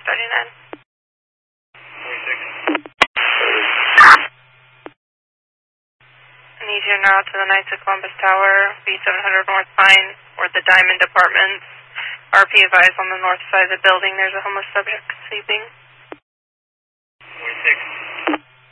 39. 46. I need you now to the Knights of Columbus Tower, B700 North Pine, or the Diamond Apartments. RP advised on the north side of the building. There's a homeless subject sleeping. 46.